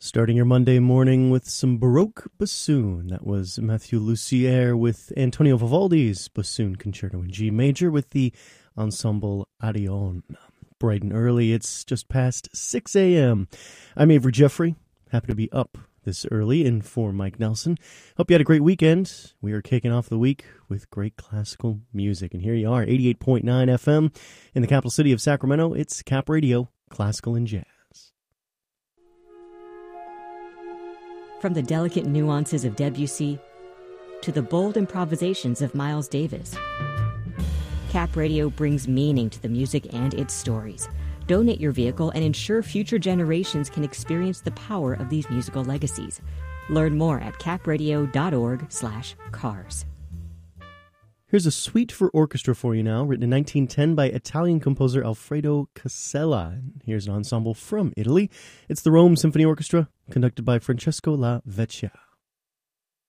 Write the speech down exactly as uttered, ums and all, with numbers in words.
Starting your Monday morning with some Baroque bassoon. That was Mathieu Lussière with Antonio Vivaldi's Bassoon Concerto in G Major with the Ensemble Arion. Bright and early, it's just past six a.m. I'm Avery Jeffrey. Happy to be up this early in for Mike Nelson. Hope you had a great weekend. We are kicking off the week with great classical music. And here you are, eighty-eight point nine F M in the capital city of Sacramento. It's Cap Radio, Classical and Jazz. From the delicate nuances of Debussy to the bold improvisations of Miles Davis, Cap Radio brings meaning to the music and its stories. Donate your vehicle and ensure future generations can experience the power of these musical legacies. Learn more at capradio.org slash cars. Here's a suite for orchestra for you now, written in nineteen ten by Italian composer Alfredo Casella. Here's an ensemble from Italy. It's the Rome Symphony Orchestra, conducted by Francesco La Vecchia.